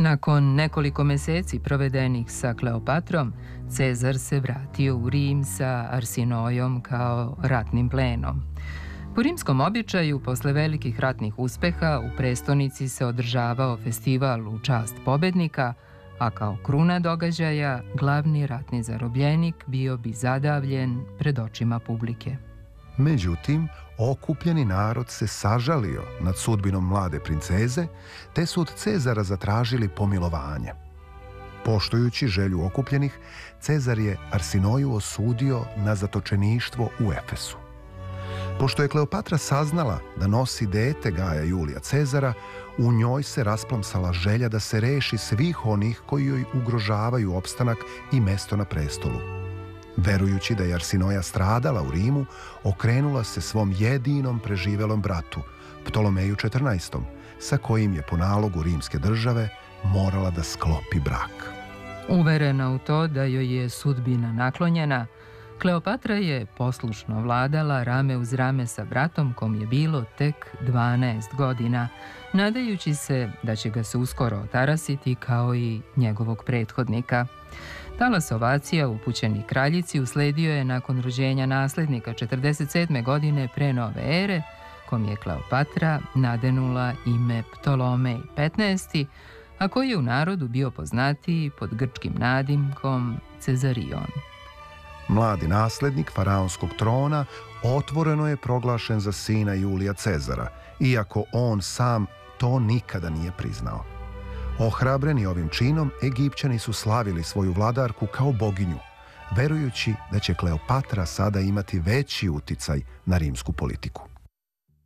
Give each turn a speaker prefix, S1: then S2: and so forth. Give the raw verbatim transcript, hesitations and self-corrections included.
S1: Nakon nekoliko meseci provedenih sa Kleopatrom, Cezar se vratio u Rim sa Arsinojom kao ratnim plenom. Po rimskom običaju, posle velikih ratnih uspeha, u prestonici se održavao festival u čast pobednika, a kao kruna događaja, glavni ratni zarobljenik bio bi zadavljen pred očima publike.
S2: Međutim, okupljeni narod se sažalio nad sudbinom mlade princeze, te su od Cezara zatražili pomilovanje. Poštujući želju okupljenih, Cezar je Arsinoju osudio na zatočeništvo u Efesu. Pošto je Kleopatra saznala da nosi dete Gaja Julija Cezara, u njoj se rasplamsala želja da se reši svih onih koji joj ugrožavaju opstanak i mesto na prestolu. Verujući da je Arsinoja stradala u Rimu, okrenula se svom jedinom preživelom bratu, Ptolomeju četrnaestom, sa kojim je po nalogu rimske države morala da sklopi brak.
S1: Uverena u to da joj je sudbina naklonjena, Kleopatra je poslušno vladala rame uz rame sa bratom kom je bilo tek dvanaest godina, nadajući se da će ga se uskoro otarasiti kao i njegovog prethodnika. Talas ovacija upućenih kraljici usledio je nakon rođenja naslednika četrdeset sedme godine pre nove ere, kom je Kleopatra nadenula ime Ptolomej petnaesti, a koji je u narodu bio poznatiji pod grčkim nadimkom Cezarion.
S2: Mladi naslednik faraonskog trona otvoreno je proglašen za sina Julija Cezara, iako on sam to nikada nije priznao. Ohrabreni ovim činom, Egipćani su slavili svoju vladarku kao boginju, verujući da će Kleopatra sada imati veći uticaj na rimsku politiku.